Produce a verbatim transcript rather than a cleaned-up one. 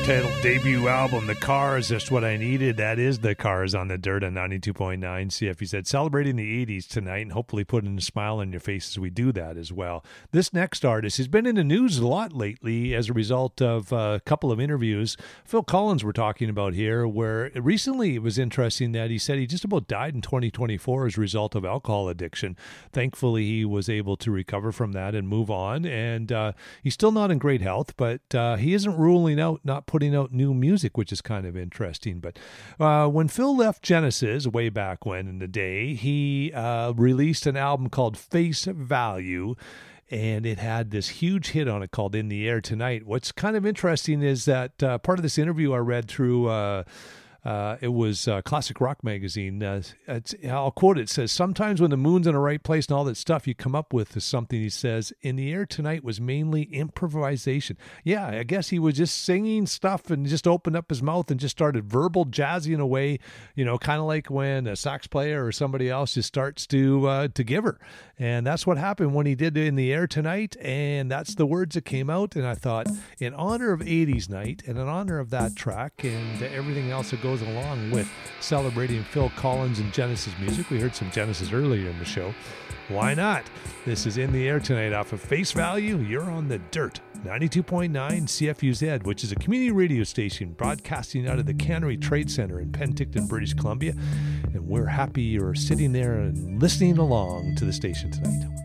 self-titled debut album, The Cars, Just What I Needed. That is The Cars on the Dirt on ninety-two point nine C F U Z. Celebrating the eighties tonight and hopefully putting a smile on your face as we do that as well. This next artist has been in the news a lot lately as a result of a couple of interviews. Phil Collins we're talking about here, where recently it was interesting that he said he just about died in twenty twenty-four as a result of alcohol addiction. Thankfully, he was able to recover from that and move on, and uh, he's still not in great health, but uh, he isn't ruling out not putting out new music, which is kind of interesting. But uh, when Phil left Genesis way back when in the day, he uh, released an album called Face Value, and it had this huge hit on it called In the Air Tonight. What's kind of interesting is that uh, part of this interview I read through uh, Uh, it was uh, Classic Rock Magazine. Uh, it's, I'll quote it. It says, sometimes when the moon's in the right place and all that stuff you come up with is something, he says, In the Air Tonight was mainly improvisation. Yeah, I guess he was just singing stuff and just opened up his mouth and just started verbal jazzing away, you know, kind of like when a sax player or somebody else just starts to, uh, to give her. And that's what happened when he did In the Air Tonight. And that's the words that came out. And I thought, in honor of eighties night and in honor of that track and everything else that goes along with celebrating Phil Collins and Genesis music. We heard some Genesis earlier in the show. Why not? This is In the Air Tonight off of Face Value. You're on the Dirt, ninety-two point nine C F U Z, which is a community radio station broadcasting out of the Cannery Trade Center in Penticton, British Columbia. And we're happy you're sitting there and listening along to the station tonight.